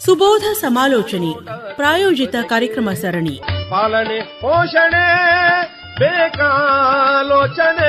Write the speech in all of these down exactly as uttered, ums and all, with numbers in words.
ಸುಬೋಧ ಸಮಾಲೋಚನೆ ಪ್ರಾಯೋಜಿತ ಕಾರ್ಯಕ್ರಮ ಸರಣಿ. ಪಾಲನೆ ಪೋಷಣೆ ಬೇಕಾಲೋಚನೆ.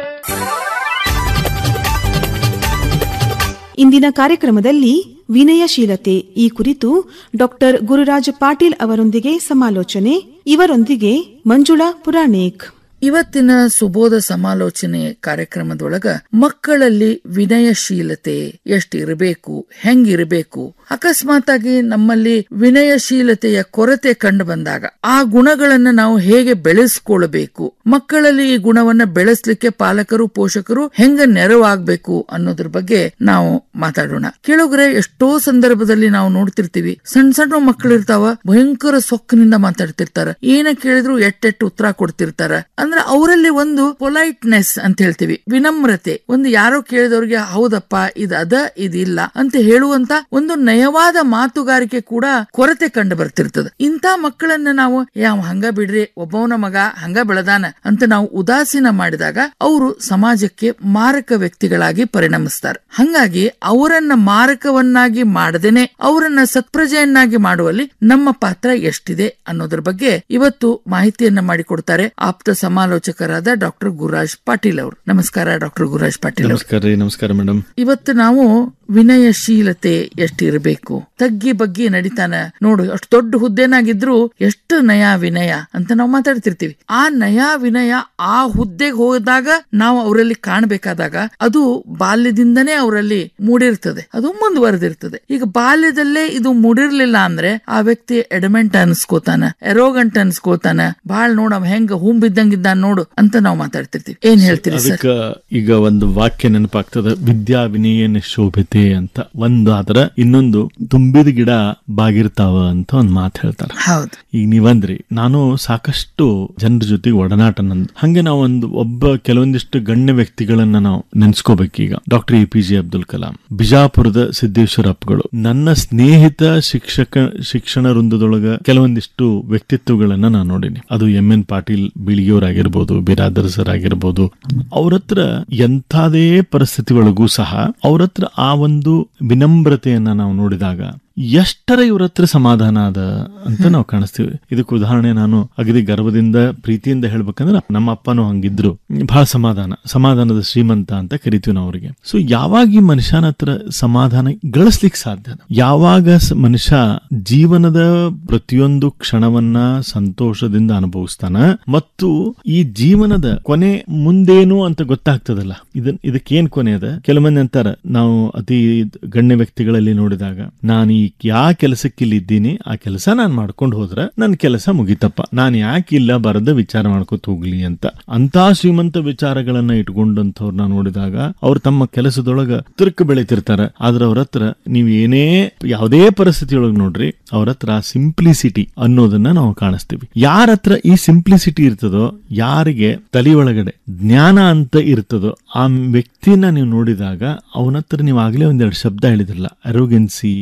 ಇಂದಿನ ಕಾರ್ಯಕ್ರಮದಲ್ಲಿ ವಿನಯಶೀಲತೆ ಈ ಕುರಿತು ಡಾಕ್ಟರ್ ಗುರುರಾಜ್ ಪಾಟೀಲ್ ಅವರೊಂದಿಗೆ ಸಮಾಲೋಚನೆ. ಇವರೊಂದಿಗೆ ಮಂಜುಳಾ ಪುರಾಣಿಕ್. ಇವತ್ತಿನ ಸುಬೋಧ ಸಮಾಲೋಚನೆ ಕಾರ್ಯಕ್ರಮದೊಳಗ ಮಕ್ಕಳಲ್ಲಿ ವಿನಯಶೀಲತೆ ಎಷ್ಟಿರಬೇಕು, ಹೆಂಗಿರಬೇಕು, ಅಕಸ್ಮಾತ್ ಆಗಿ ನಮ್ಮಲ್ಲಿ ವಿನಯಶೀಲತೆಯ ಕೊರತೆ ಕಂಡು ಬಂದಾಗ ಆ ಗುಣಗಳನ್ನ ನಾವು ಹೇಗೆ ಬೆಳೆಸ್ಕೊಳ್ಬೇಕು, ಮಕ್ಕಳಲ್ಲಿ ಈ ಗುಣವನ್ನ ಬೆಳೆಸ್ಲಿಕ್ಕೆ ಪಾಲಕರು ಪೋಷಕರು ಹೆಂಗ ನೆರವಾಗಬೇಕು ಅನ್ನೋದ್ರ ಬಗ್ಗೆ ನಾವು ಮಾತಾಡೋಣ. ಕೆಲವ್ರೆ ಎಷ್ಟೋ ಸಂದರ್ಭದಲ್ಲಿ ನಾವು ನೋಡ್ತಿರ್ತೀವಿ, ಸಣ್ಣ ಸಣ್ಣ ಮಕ್ಕಳು ಇರ್ತಾವ, ಭಯಂಕರ ಸೊಕ್ಕಿನಿಂದ ಮಾತಾಡ್ತಿರ್ತಾರ, ಏನ ಕೇಳಿದ್ರು ಎಟ್ಟೆಟ್ಟು ಉತ್ತರ ಕೊಡ್ತಿರ್ತಾರ. ಅಂದ್ರೆ ಅವರಲ್ಲಿ ಒಂದು ಪೊಲೈಟ್ನೆಸ್ ಅಂತ ಹೇಳ್ತೀವಿ, ವಿನಮ್ರತೆ, ಒಂದು ಯಾರೋ ಕೇಳಿದವ್ರಿಗೆ ಹೌದಪ್ಪ ಇದು ಅದ ಇದಿಲ್ಲ ಅಂತ ಹೇಳುವಂತ ಒಂದು ನಯವಾದ ಮಾತುಗಾರಿಕೆ ಕೂಡ ಕೊರತೆ ಕಂಡು ಬರ್ತಿರ್ತದ. ಇಂಥ ಮಕ್ಕಳನ್ನ ನಾವು ಯಾವ ಹಂಗ ಬಿಡ್ರಿ, ಒಬ್ಬವನ ಮಗ ಹಂಗ ಬೆಳೆದಾನ ಅಂತ ನಾವು ಉದಾಸೀನ ಮಾಡಿದಾಗ ಅವರು ಸಮಾಜಕ್ಕೆ ಮಾರಕ ವ್ಯಕ್ತಿಗಳಾಗಿ ಪರಿಣಮಿಸ್ತಾರೆ. ಹಂಗಾಗಿ ಅವರನ್ನ ಮಾರಕವನ್ನಾಗಿ ಮಾಡದೇನೆ ಅವರನ್ನ ಸತ್ಪ್ರಜೆಯನ್ನಾಗಿ ಮಾಡುವಲ್ಲಿ ನಮ್ಮ ಪಾತ್ರ ಎಷ್ಟಿದೆ ಅನ್ನೋದ್ರ ಬಗ್ಗೆ ಇವತ್ತು ಮಾಹಿತಿಯನ್ನ ಮಾಡಿಕೊಡ್ತಾರೆ ಆಪ್ತ ಸಮಾಲೋಚಕರಾದ ಡಾಕ್ಟರ್ ಗುರುರಾಜ್ ಪಾಟೀಲ್ ಅವರು. ನಮಸ್ಕಾರ ಡಾಕ್ಟರ್ ಗುರುರಾಜ್ ಪಾಟೀಲ್. ನಮಸ್ಕಾರ. ನಮಸ್ಕಾರ ಮೇಡಮ್. ಇವತ್ತು ನಾವು ವಿನಯಶೀಲತೆ ಎಷ್ಟಿರಬೇಕು, ತಗ್ಗಿ ಬಗ್ಗಿ ನಡಿತಾನ ನೋಡು, ಅಷ್ಟು ದೊಡ್ಡ ಹುದ್ದೆನಾಗಿದ್ರು ಎಷ್ಟು ನಯ ವಿನಯ ಅಂತ ನಾವು ಮಾತಾಡ್ತಿರ್ತೀವಿ. ಆ ನಯ ವಿನಯ ಆ ಹುದ್ದೆಗೆ ಹೋದಾಗ ನಾವು ಅವರಲ್ಲಿ ಕಾಣಬೇಕಾದಾಗ ಅದು ಬಾಲ್ಯದಿಂದನೇ ಅವರಲ್ಲಿ ಮೂಡಿರ್ತದೆ, ಅದು ಮುಂದುವರೆದಿರ್ತದೆ. ಈಗ ಬಾಲ್ಯದಲ್ಲೇ ಇದು ಮೂಡಿರ್ಲಿಲ್ಲ ಅಂದ್ರೆ ಆ ವ್ಯಕ್ತಿ ಎಡಮೆಂಟ್ ಅನ್ಸ್ಕೋತಾನ, ಎರೋಗಂಟ್ ಅನ್ಸ್ಕೋತಾನ, ಬಾಳ್ ನೋಡ ಹೆಂಗ ಹೂಮ್ ಬಿದ್ದಂಗಿದ್ದ ನೋಡು ಅಂತ ನಾವು ಮಾತಾಡ್ತಿರ್ತೀವಿ. ಏನ್ ಹೇಳ್ತೀರಿ ಸರ್? ಈಗ ಒಂದು ವಾಕ್ಯ ನೆನಪಾಗ್ತದ, ವಿದ್ಯಾ ವಿನಯನ ಶೋಭತೆ ಅಂತ. ಒಂದು ಆದ್ರ ಇನ್ನೊಂದು ತುಂಬಿದ ಗಿಡ ಬಾಗಿರ್ತಾವ ಅಂತ ಒಂದ್ ಮಾತು ಹೇಳ್ತಾರ. ಹೌದು. ಈಗ ನೀವಂದ್ರಿ, ನಾನು ಸಾಕಷ್ಟು ಜನರ ಜೊತೆಗೆ ಒಡನಾಟ ನಂದು. ಹಂಗೆ ನಾವು ಒಂದು ಒಬ್ಬ ಕೆಲವೊಂದಿಷ್ಟು ಗಣ್ಯ ವ್ಯಕ್ತಿಗಳನ್ನ ನಾವು ನೆನ್ಸ್ಕೋಬೇಕು. ಈಗ doctor A P J Abdul Kalam, ಬಿಜಾಪುರದ ಸಿದ್ದೇಶ್ವರಪ್ಪಗಳು, ನನ್ನ ಸ್ನೇಹಿತ ಶಿಕ್ಷಕ ಶಿಕ್ಷಣ ವೃಂದದೊಳಗ ಕೆಲವೊಂದಿಷ್ಟು ವ್ಯಕ್ತಿತ್ವಗಳನ್ನ ನಾನು ನೋಡಿನಿ. ಅದು M N Patil ಬೀಳಿಗೆಯವರಾಗಿರ್ಬೋದು, Biradar sir ಆಗಿರ್ಬೋದು. ಅವ್ರತ್ರ ಎಂಥದೇ ಪರಿಸ್ಥಿತಿ ಒಳಗೂ ಸಹ ಅವ್ರತ್ರ ಆ ಒಂದು ವಿನಮ್ರತೆಯನ್ನ ನಾವು ನೋಡಿದಾಗ ಎಷ್ಟರ ಇವ್ರ ಹತ್ರ ಸಮಾಧಾನ ಅದ ಅಂತ ನಾವು ಕಾಣಿಸ್ತೀವಿ. ಇದಕ್ಕೆ ಉದಾಹರಣೆ ನಾನು ಅಗದಿ ಗರ್ವದಿಂದ ಪ್ರೀತಿಯಿಂದ ಹೇಳ್ಬೇಕಂದ್ರೆ ನಮ್ಮ ಅಪ್ಪನೂ ಹಂಗಿದ್ರು, ಬಹಳ ಸಮಾಧಾನ, ಸಮಾಧಾನದ ಶ್ರೀಮಂತ ಅಂತ ಕರಿತೀವಿ ನಾವು ಅವ್ರಿಗೆ. ಸೊ ಯಾವಾಗ ಈ ಮನುಷ್ಯನ ಹತ್ರ ಸಮಾಧಾನ ಗಳಿಸ್ಲಿಕ್ಕೆ ಸಾಧ್ಯ, ಯಾವಾಗ ಮನುಷ್ಯ ಜೀವನದ ಪ್ರತಿಯೊಂದು ಕ್ಷಣವನ್ನ ಸಂತೋಷದಿಂದ ಅನುಭವಿಸ್ತಾನ ಮತ್ತು ಈ ಜೀವನದ ಕೊನೆ ಮುಂದೇನು ಅಂತ ಗೊತ್ತಾಗ್ತದಲ್ಲ, ಇದನ್ ಇದಕ್ಕೇನ್ ಕೊನೆ ಅದ. ಕೆಲವೊಂದು ಅಂತಾರ, ನಾವು ಅತಿ ಗಣ್ಯ ವ್ಯಕ್ತಿಗಳಲ್ಲಿ ನೋಡಿದಾಗ, ನಾನು ಈ ಯಾ ಕೆಲಸಕ್ಕೆ ಇಲ್ಲಿ ಇದ್ದೀನಿ ಆ ಕೆಲಸ ನಾನ್ ಮಾಡ್ಕೊಂಡು ಹೋದ್ರ ನನ್ ಕೆಲಸ ಮುಗಿತಪ್ಪ, ನಾನ್ ಯಾಕೆ ಇಲ್ಲ ಬರದ ವಿಚಾರ ಮಾಡ್ಕೊತ ಹೋಗ್ಲಿ ಅಂತ. ಅಂತ ಶ್ರೀಮಂತ ವಿಚಾರಗಳನ್ನ ಇಟ್ಕೊಂಡಂತವ್ರನ್ನ ನೋಡಿದಾಗ ಅವ್ರು ತಮ್ಮ ಕೆಲಸದೊಳಗ ತಿರುಕು ಬೆಳಿತಿರ್ತಾರ. ಆದ್ರ ಅವ್ರ ಹತ್ರ ನೀವ್ ಏನೇ ಯಾವುದೇ ಪರಿಸ್ಥಿತಿಯೊಳಗೆ ನೋಡ್ರಿ, ಅವ್ರ ಹತ್ರ ಸಿಂಪ್ಲಿಸಿಟಿ ಅನ್ನೋದನ್ನ ನಾವು ಕಾಣಿಸ್ತೀವಿ. ಯಾರ ಹತ್ರ ಈ ಸಿಂಪ್ಲಿಸಿಟಿ ಇರ್ತದೋ, ಯಾರಿಗೆ ತಲೆ ಒಳಗಡೆ ಜ್ಞಾನ ಅಂತ ಇರ್ತದೋ, ಆ ವ್ಯಕ್ತಿನ ನೀವು ನೋಡಿದಾಗ ಅವನ ಹತ್ರ ನೀವು ಆಗ್ಲೇ ಒಂದೆರಡು ಶಬ್ದ ಹೇಳಿದ್ರಲ್ಲ, ಅರೋಗೆನ್ಸಿ,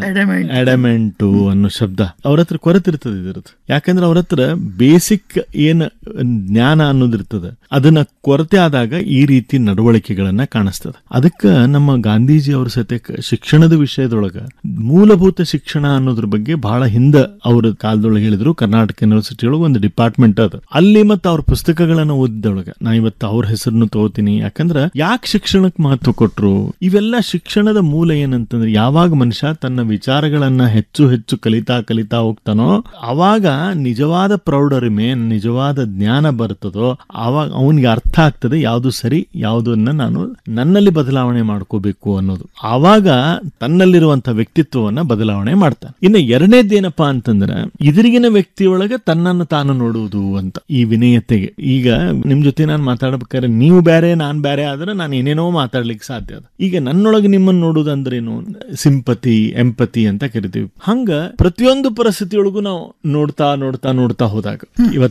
ಅಡಮೆಂಟು ಅನ್ನೋ ಶಬ್ದ ಅವ್ರ ಹತ್ರ ಕೊರತಿರ್ತದೆ ಇದ್ರದ್ದು. ಯಾಕಂದ್ರೆ ಅವ್ರ ಹತ್ರ ಬೇಸಿಕ್ ಏನ್ ಜ್ಞಾನ ಅನ್ನೋದಿರ್ತದ, ಅದನ್ನ ಕೊರತೆ ಆದಾಗ ಈ ರೀತಿ ನಡವಳಿಕೆಗಳನ್ನ ಕಾಣಿಸ್ತದ. ಅದಕ್ಕ ನಮ್ಮ ಗಾಂಧೀಜಿ ಅವ್ರ ಸತೆ ಶಿಕ್ಷಣದ ವಿಷಯದೊಳಗ ಮೂಲಭೂತ ಶಿಕ್ಷಣ ಅನ್ನೋದ್ರ ಬಗ್ಗೆ ಬಹಳ ಹಿಂದ ಅವ್ರ ಕಾಲದೊಳಗೆ ಹೇಳಿದ್ರು. ಕರ್ನಾಟಕ ಯೂನಿವರ್ಸಿಟಿ ಒಳಗೆ ಒಂದು ಡಿಪಾರ್ಟ್ಮೆಂಟ್ ಅದ, ಅಲ್ಲಿ ಮತ್ತೆ ಅವ್ರ ಪುಸ್ತಕಗಳನ್ನ ಓದಿದೊಳಗ ನಾ ಇವತ್ತು ಅವ್ರ ಹೆಸರನ್ನು ತಗೋತೀನಿ. ಯಾಕಂದ್ರ ಯಾಕೆ ಶಿಕ್ಷಣಕ್ಕೆ ಮಹತ್ವ ಕೊಟ್ರು, ಇವೆಲ್ಲ ಶಿಕ್ಷಣದ ಮೂಲ ಏನಂತಂದ್ರೆ, ಯಾವಾಗ ಮನುಷ್ಯ ತನ್ನ ವಿಚಾರಗಳನ್ನ ಹೆಚ್ಚು ಹೆಚ್ಚು ಕಲಿತಾ ಕಲಿತಾ ಹೋಗ್ತಾನೋ ಅವಾಗ ನಿಜವಾದ ಪ್ರೌಢರಿಮೆ, ನಿಜವಾದ ಜ್ಞಾನ ಬರ್ತದೋ, ಅವಾಗ ಅವನಿಗೆ ಅರ್ಥ ಆಗ್ತದೆ ಯಾವುದು ಸರಿ, ಯಾವುದನ್ನ ನಾನು ನನ್ನಲ್ಲಿ ಬದಲಾವಣೆ ಮಾಡ್ಕೋಬೇಕು ಅನ್ನೋದು. ಆವಾಗ ತನ್ನಲ್ಲಿರುವಂತಹ ವ್ಯಕ್ತಿತ್ವವನ್ನ ಬದಲಾವಣೆ ಮಾಡ್ತಾನೆ. ಇನ್ನು ಎರಡನೇದೇನಪ್ಪಾ ಅಂತಂದ್ರೆ, ಎದುರಿಗಿನ ವ್ಯಕ್ತಿಯೊಳಗೆ ತನ್ನನ್ನು ತಾನು ನೋಡುವುದು ಅಂತ. ಈ ವಿನಯತೆಗೆ ಈಗ ನಿಮ್ ಜೊತೆ ನಾನು ಮಾತಾಡ್ಬೇಕಾದ್ರೆ ನೀವು ಬೇರೆ ನಾನ್ ಬೇರೆ ಆದ್ರೆ ನಾನು ಏನೇನೋ ಮಾತಾಡ್ಲಿಕ್ಕೆ ಸಾಧ್ಯ ಅದ. ಈಗ ನನ್ನೊಳಗೆ ನಿಮ್ಮನ್ನು ನೋಡುವುದಂದ್ರೇನು, ಸಿಂಪತಿ, ಎಂಪತಿ ಅಂತ ಕರಿತೀವಿ. ಹಂಗ ಪ್ರತಿಯೊಂದು ಪರಿಸ್ಥಿತಿಯೊಳಗೂ ನಾವು ನೋಡ್ತಾ ನೋಡ್ತಾ ನೋಡ್ತಾ ಹೋದಾಗ